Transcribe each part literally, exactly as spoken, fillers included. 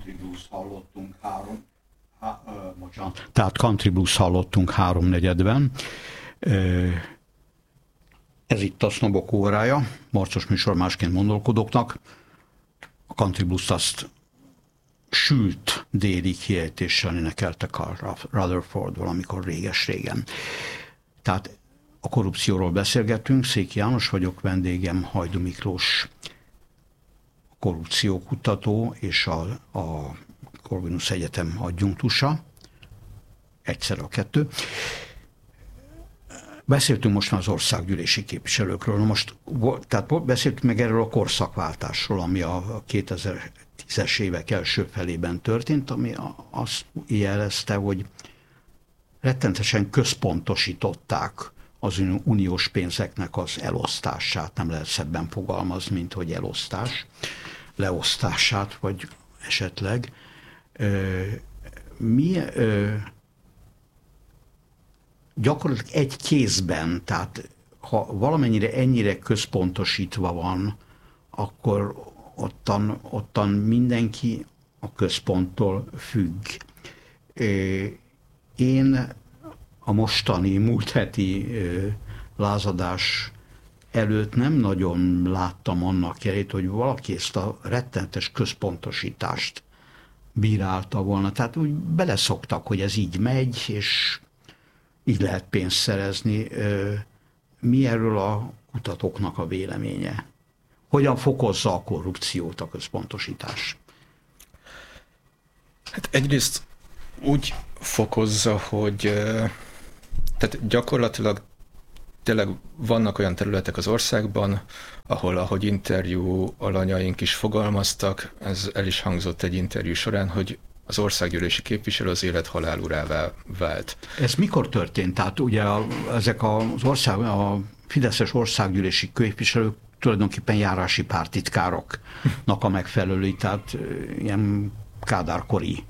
country blues hallottunk három, há, ö, bocsánat, tehát country blues hallottunk háromnegyedben. Ez itt a Sznobok órája, Marcos műsor másként gondolkodóknak. A country blues azt sült déli kiejtéssel énekelte Carl Rutherford valamikor réges-régen. Tehát a korrupcióról beszélgetünk, Széki János vagyok, vendégem Hajdú Miklós, korrupciókutató és a, a Corvinus Egyetem adjunktusa, egyszer a kettő. Beszéltünk most már az országgyűlési képviselőkről, most, tehát beszéltünk meg erről a korszakváltásról, ami a kétezer-tízes évek első felében történt, ami azt jelezte, hogy rettentesen központosították az uniós pénzeknek az elosztását, nem lehet szebben fogalmazni, mint hogy elosztás, leosztását, vagy esetleg. Mi gyakorlatilag egy kézben, tehát ha valamennyire ennyire központosítva van, akkor ottan, ottan mindenki a központtól függ. Én a mostani, múlt heti lázadás előtt nem nagyon láttam annak jelét, hogy valaki ezt a rettenetes központosítást bírálta volna. Tehát úgy beleszoktak, hogy ez így megy, és így lehet pénzt szerezni. Mi erről a kutatóknak a véleménye? Hogyan fokozza a korrupciót a központosítás? Hát egyrészt úgy fokozza, hogy tehát gyakorlatilag tényleg vannak olyan területek az országban, ahol, ahogy interjú alanyaink is fogalmaztak, ez el is hangzott egy interjú során, hogy az országgyűlési képviselő az élet halálurává vált. Ez mikor történt? Tehát ugye a, ezek az ország, a fideszes országgyűlési képviselők tulajdonképpen járási pártitkároknak a megfelelői, tehát ilyen kádárkori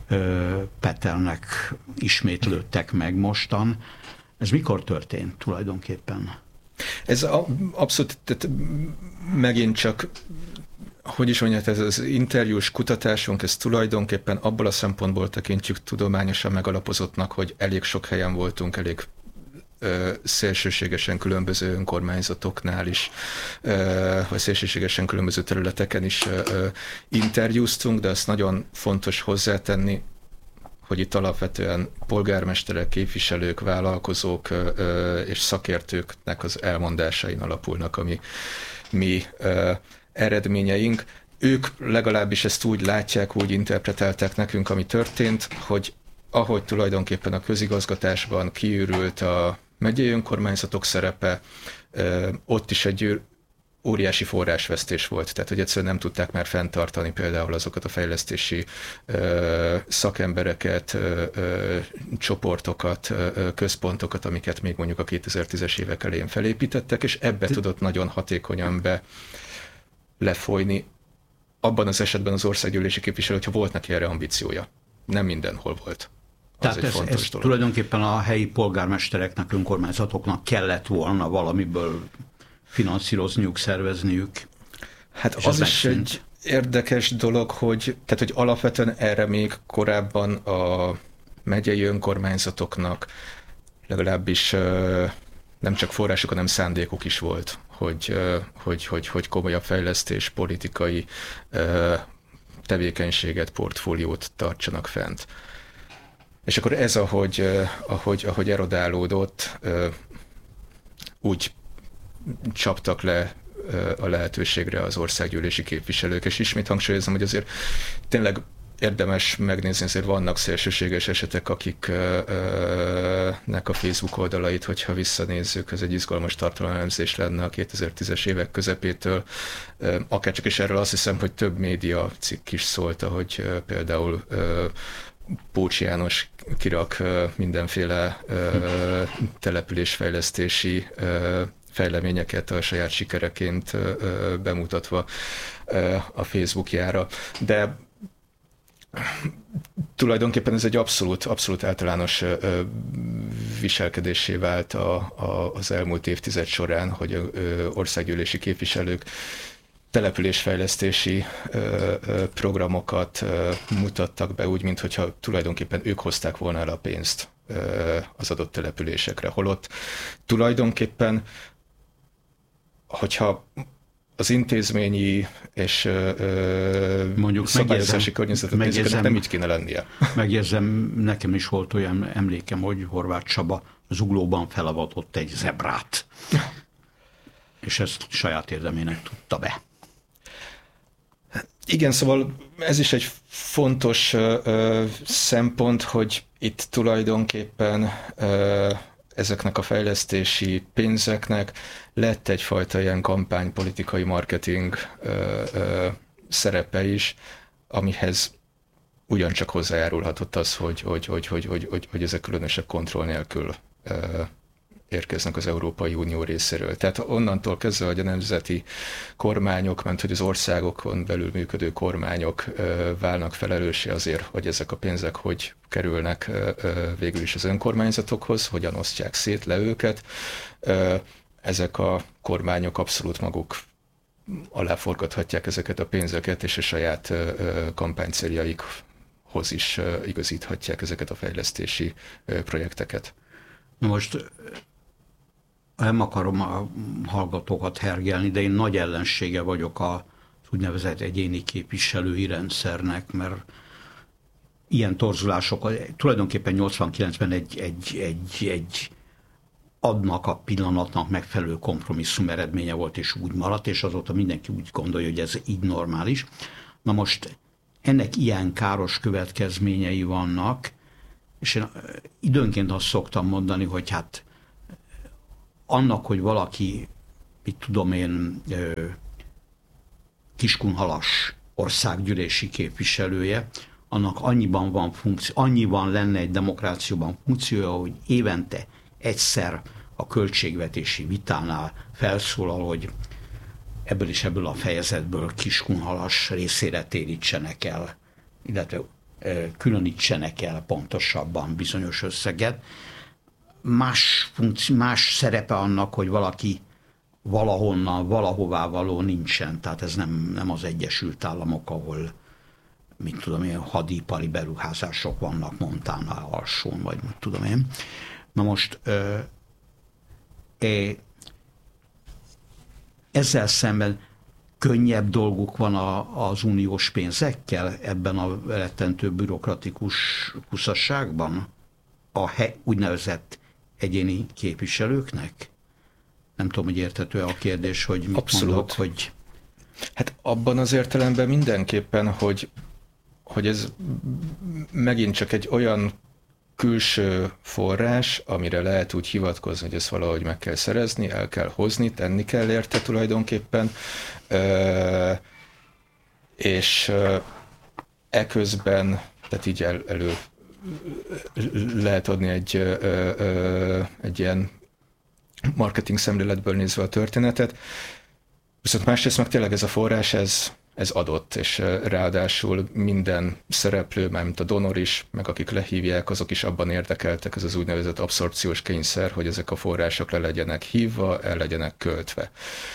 Petelnek ismétlődtek meg mostan. Ez mikor történt tulajdonképpen? Ez a, abszolút, tehát megint csak, hogy is mondját, ez az interjús kutatásunk, ez tulajdonképpen abból a szempontból tekintjük tudományosan megalapozottnak, hogy elég sok helyen voltunk, elég ö, szélsőségesen különböző önkormányzatoknál is, ö, vagy szélsőségesen különböző területeken is ö, ö, interjúztunk, de azt nagyon fontos hozzátenni, hogy itt alapvetően polgármesterek, képviselők, vállalkozók ö, ö, és szakértőknek az elmondásain alapulnak a mi, mi ö, eredményeink. Ők legalábbis ezt úgy látják, úgy interpretálták nekünk, ami történt, hogy ahogy tulajdonképpen a közigazgatásban kiürült a megyei önkormányzatok szerepe, ott is egy óriási forrásvesztés volt, tehát hogy egyszerűen nem tudták már fenntartani például azokat a fejlesztési ö, szakembereket, ö, ö, csoportokat, ö, központokat, amiket még mondjuk a kétezer-tízes évek elején felépítettek, és ebbe tudott nagyon hatékonyan be lefolyni. Abban az esetben az országgyűlési képviselő, hogyha volt neki erre ambíciója. Nem mindenhol volt. Az Tehát ez, ez tulajdonképpen a helyi polgármestereknek, önkormányzatoknak kellett volna valamiből finanszírozniuk, szervezniük. Hát az is egy érdekes dolog, hogy, tehát, hogy alapvetően erre még korábban a megyei önkormányzatoknak legalábbis nem csak források, hanem szándékuk is volt, hogy, hogy, hogy, hogy komolyabb fejlesztés, politikai tevékenységet, portfóliót tartsanak fent. És akkor ez, ahogy, ahogy, ahogy erodálódott, úgy csaptak le a lehetőségre az országgyűlési képviselők, és ismét hangsúlyozom, hogy azért tényleg érdemes megnézni, azért vannak szélsőséges esetek, akiknek a Facebook oldalait, hogyha visszanézzük, ez egy izgalmas tartalomelemzés lenne a kétezer-tízes évek közepétől. Akár csak is erről azt hiszem, hogy több média cikk is szólt, hogy például Pócs János kirak mindenféle településfejlesztési fejleményeket a saját sikereként bemutatva a Facebookjára. De tulajdonképpen ez egy abszolút, abszolút általános viselkedésé vált a, a, az elmúlt évtized során, hogy országgyűlési képviselők településfejlesztési ö, ö, programokat ö, mutattak be úgy, mintha tulajdonképpen ők hozták volna el a pénzt ö, az adott településekre. Holott tulajdonképpen, hogyha az intézményi és ö, mondjuk szabályozási környezetet nézzük, nem így kéne lennie. Megjegyzem, nekem is volt olyan emlékem, hogy Horváth Csaba Zuglóban felavatott egy zebrát. És ezt saját érdemének tudta be. Igen, szóval ez is egy fontos ö, szempont, hogy itt tulajdonképpen ö, ezeknek a fejlesztési pénzeknek lett egyfajta ilyen kampánypolitikai marketing ö, ö, szerepe is, amihez ugyancsak hozzájárulhatott az, hogy, hogy, hogy, hogy, hogy, hogy, hogy ezek különösebb kontroll nélkül ö, érkeznek az Európai Unió részéről. Tehát onnantól kezdve, hogy a nemzeti kormányok, ment hogy az országokon belül működő kormányok ö, válnak felelőssé azért, hogy ezek a pénzek hogy kerülnek ö, végül is az önkormányzatokhoz, hogyan osztják szét le őket. Ö, ezek a kormányok abszolút maguk aláforgathatják ezeket a pénzeket, és a saját ö, kampánycéljaikhoz is ö, igazíthatják ezeket a fejlesztési ö, projekteket. Na most nem akarom a hallgatókat hergelni, de én nagy ellensége vagyok az úgynevezett egyéni képviselői rendszernek, mert ilyen torzulások tulajdonképpen nyolcvankilencben egy, egy, egy, egy adnak a pillanatnak megfelelő kompromisszum eredménye volt, és úgy maradt, és azóta mindenki úgy gondolja, hogy ez így normális. Na most ennek ilyen káros következményei vannak, és én időnként azt szoktam mondani, hogy hát annak, hogy valaki, mit tudom én, Kiskunhalas országgyűlési képviselője, annak annyiban van funkció, annyiban lenne egy demokrációban funkciója, hogy évente egyszer a költségvetési vitánál felszólal, hogy ebből és ebből a fejezetből Kiskunhalas részére térítsenek el, illetve különítsenek el pontosabban bizonyos összeget. Más, funkci- más szerepe annak, hogy valaki valahonnan, valahová való nincsen. Tehát ez nem, nem az Egyesült Államok, ahol, mit tudom én, hadipari beruházások vannak Montana alsón, vagy mit tudom én. Na most ö, é, ezzel szemben könnyebb dolguk van a, az uniós pénzekkel ebben a rettentő bürokratikus kuszasságban a he, úgynevezett egyéni képviselőknek? Nem tudom, hogy érthető a kérdés, hogy mit Abszolút. mondok, hogy... Hát abban az értelemben mindenképpen, hogy, hogy ez megint csak egy olyan külső forrás, amire lehet úgy hivatkozni, hogy ezt valahogy meg kell szerezni, el kell hozni, tenni kell érte tulajdonképpen, és eközben, tehát így el, elő lehet adni egy, egy ilyen marketing szemléletből nézve a történetet, viszont másrészt meg tényleg ez a forrás, ez, ez adott, és ráadásul minden szereplő, mármint a donor is, meg akik lehívják, azok is abban érdekeltek, ez az úgynevezett abszorpciós kényszer, hogy ezek a források le legyenek hívva, el legyenek költve.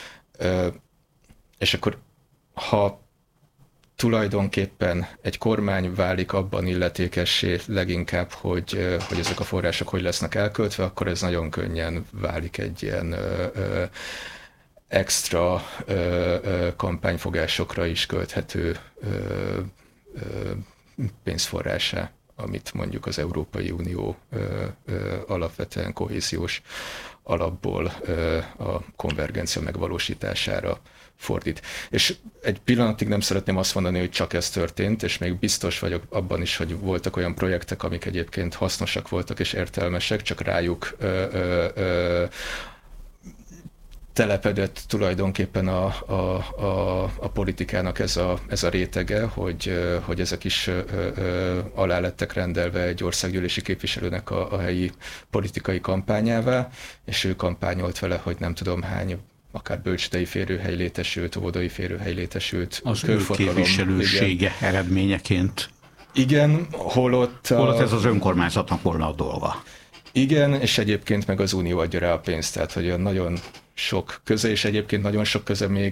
És akkor, ha tulajdonképpen egy kormány válik abban illetékessé leginkább, hogy, hogy ezek a források hogy lesznek elköltve, akkor ez nagyon könnyen válik egy ilyen ö, ö, extra ö, ö, kampányfogásokra is költhető ö, ö, pénzforrásá, amit mondjuk az Európai Unió ö, ö, alapvetően kohéziós alapból ö, a konvergencia megvalósítására fordít. És egy pillanatig nem szeretném azt mondani, hogy csak ez történt, és még biztos vagyok abban is, hogy voltak olyan projektek, amik egyébként hasznosak voltak és értelmesek, csak rájuk ö, ö, ö, telepedett tulajdonképpen a, a, a, a politikának ez a, ez a rétege, hogy, hogy ezek is ö, ö, alá lettek rendelve egy országgyűlési képviselőnek a, a helyi politikai kampányává, és ő kampányolt vele, hogy nem tudom hány akár bölcsődei férőhely létesült, óvodai férőhely létesült. Az ő képviselősége eredményeként. Igen, holott... A... Holott ez az önkormányzatnak volna a dolga. Igen, és egyébként meg az Unió adja rá a pénzt, tehát hogy nagyon sok köze, és egyébként nagyon sok köze még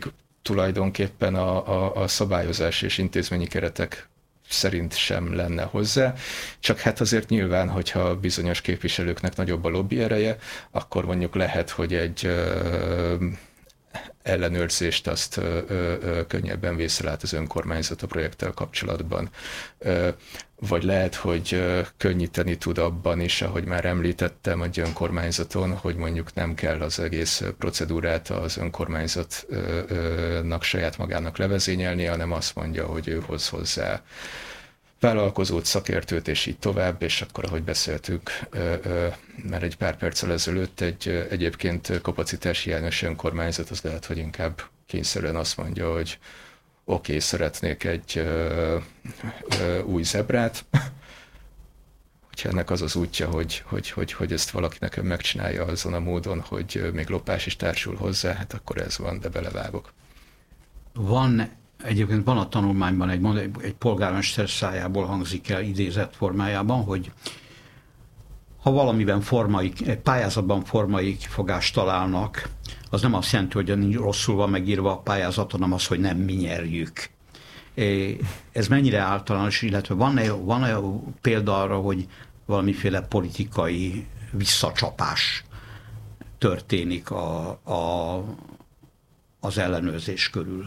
tulajdonképpen a, a, a szabályozás és intézményi keretek szerint sem lenne hozzá, csak hát azért nyilván, hogyha bizonyos képviselőknek nagyobb a lobby ereje, akkor mondjuk lehet, hogy egy ö, ellenőrzést azt ö, ö, könnyebben vészelát az önkormányzat a projekttel kapcsolatban. Ö, vagy lehet, hogy könnyíteni tud abban is, ahogy már említettem, egy önkormányzaton, hogy mondjuk nem kell az egész procedúrát az önkormányzatnak saját magának levezényelni, hanem azt mondja, hogy ő hoz hozzá vállalkozót, szakértőt, és így tovább, és akkor, ahogy beszéltük, mert egy pár perccel ezelőtt egy egyébként kapacitáshiányos önkormányzat, az lehet, hogy inkább kényszerűen azt mondja, hogy oké, okay, szeretnék egy ö, ö, új zebrát, hogyha ennek az az útja, hogy, hogy, hogy, hogy ezt valaki nekem megcsinálja azon a módon, hogy még lopás is társul hozzá, hát akkor ez van, de belevágok. Van, egyébként van a tanulmányban egy, egy polgármester szájából hangzik el idézett formájában, hogy ha valamiben formai, egy pályázatban formai kifogást találnak, az nem azt jelenti, hogy rosszul van megírva a pályázat, hanem az, hogy nem mi nyerjük. Ez mennyire általános, illetve van-e, van-e példa arra, hogy valamiféle politikai visszacsapás történik a, a, az ellenőrzés körül?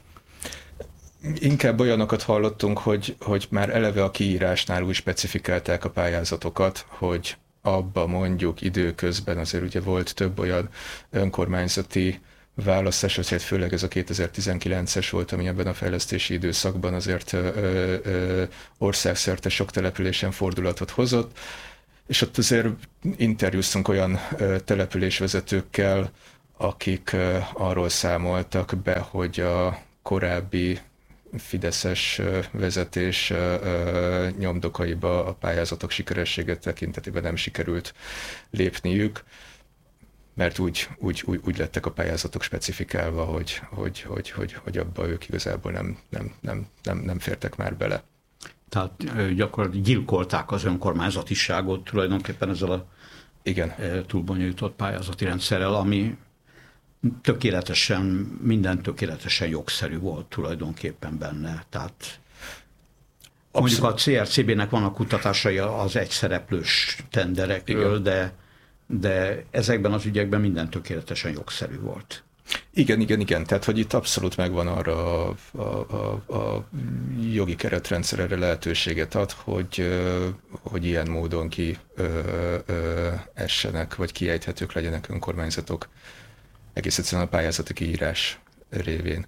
Inkább olyanokat hallottunk, hogy, hogy már eleve a kiírásnál úgy specifikálták a pályázatokat, hogy abba mondjuk időközben azért ugye volt több olyan önkormányzati választás, azért főleg ez a kétezer-tizenkilences volt, ami ebben a fejlesztési időszakban azért ö, ö, országszerte sok településen fordulatot hozott, és ott azért interjúztunk olyan ö, településvezetőkkel, akik ö, arról számoltak be, hogy a korábbi fideszes vezetés nyomdokaiba a pályázatok sikeressége tekintetében nem sikerült lépniük, mert úgy, úgy, úgy, úgy lettek a pályázatok specifikálva, hogy, hogy, hogy, hogy, hogy abba ők igazából nem, nem, nem, nem, nem fértek már bele. Tehát gyakorlatilag gyilkolták az önkormányzatiságot tulajdonképpen ezzel a Igen. túlbonyolított pályázati rendszerrel, ami tökéletesen, minden tökéletesen jogszerű volt tulajdonképpen benne. Tehát abszolút. Mondjuk a cé er cé bé-nek vannak kutatásai az egyszereplős tenderekről, de, de ezekben az ügyekben minden tökéletesen jogszerű volt. Igen, igen, igen. Tehát, hogy itt abszolút megvan arra a, a, a, a jogi keretrendszer erre lehetőséget ad, hogy, hogy ilyen módon ki ö, ö, essenek, vagy kiejthetők legyenek önkormányzatok. Egész egyszerűen a pályázati kiírás révén.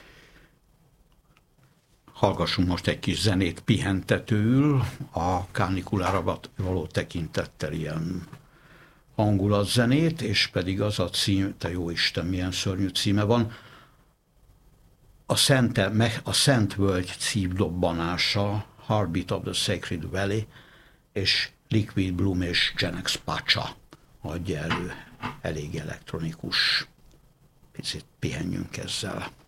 Hallgassunk most egy kis zenét pihentetőül, a kánikulára való tekintettel ilyen hangulatzenét, és pedig az a cím, te jó Isten, milyen szörnyű címe van, a Szent, a Szent Völgy cívdobbanása, Heartbeat of the Sacred Valley, és Liquid Bloom és Genex Pacha adja elő, elég elektronikus. Picit pihenjünk ezzel.